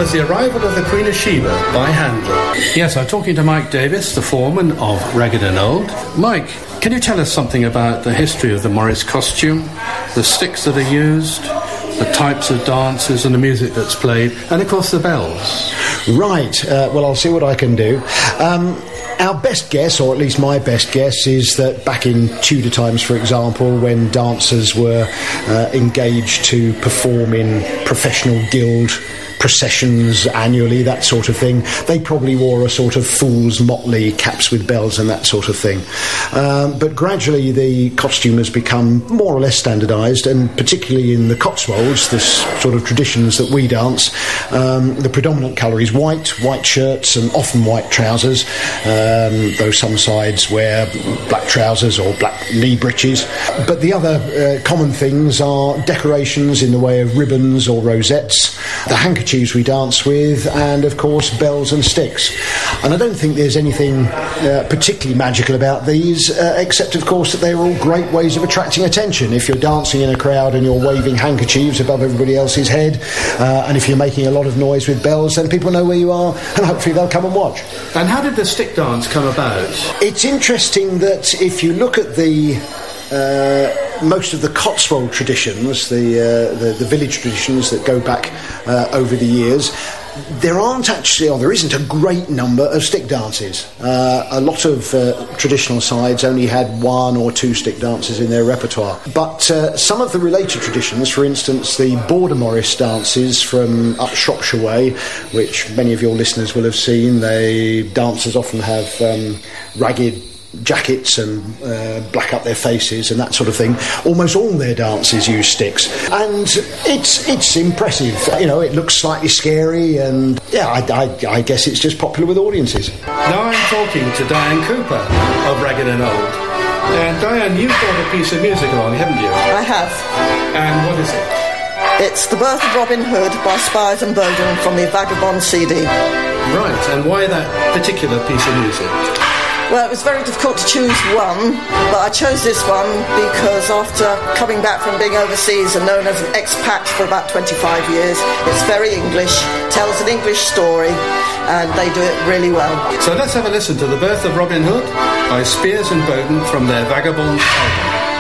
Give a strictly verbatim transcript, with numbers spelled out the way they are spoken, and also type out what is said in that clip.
was The Arrival of the Queen of Sheba by Handel. Yes, I'm talking to Mike Davis, the foreman of Ragged and Old. Mike, can you tell us something about the history of the Morris costume, the sticks that are used, the types of dances and the music that's played, and of course the bells? Right, uh, well, I'll see what I can do. Um, our best guess, or at least my best guess, is that back in Tudor times, for example, when dancers were uh, engaged to perform in professional guild processions annually, that sort of thing, they probably wore a sort of fool's motley, caps with bells and that sort of thing. Um, but gradually the costume has become more or less standardised, and particularly in the Cotswolds, this sort of traditions that we dance, um, the predominant colour is white, white shirts and often white trousers, um, though some sides wear black trousers or black knee breeches. But the other uh, common things are decorations in the way of ribbons or rosettes, the handkerchiefs we dance with, and of course bells and sticks. And I don't think there's anything uh, particularly magical about these, uh, except of course that they're all great ways of attracting attention. If you're dancing in a crowd and you're waving handkerchiefs above everybody else's head, uh, and if you're making a lot of noise with bells, then people know where you are and hopefully they'll come and watch. And how did the stick dance come about? It's interesting that if you look at the Uh, most of the Cotswold traditions, the, uh, the the village traditions that go back uh, over the years, there aren't actually, or there isn't a great number of stick dances. Uh, a lot of uh, traditional sides only had one or two stick dances in their repertoire. But uh, some of the related traditions, for instance, the Border Morris dances from up Shropshire way, which many of your listeners will have seen, they dancers often have um, ragged jackets and uh, black up their faces and that sort of thing. Almost all their dances use sticks, and it's it's impressive. You know, it looks slightly scary, and yeah, I, I, I guess it's just popular with audiences. Now I'm talking to Diane Cooper of Ragged and Old. And Diane, you've got a piece of music along, haven't you? I have. And what is it? It's The Birth of Robin Hood by Spies and Bowden from the Vagabond C D. Right, and why that particular piece of music? Well, it was very difficult to choose one, but I chose this one because after coming back from being overseas and known as an expat for about twenty-five years, it's very English, tells an English story, and they do it really well. So let's have a listen to The Birth of Robin Hood by Spiers and Bowden from their Vagabond album.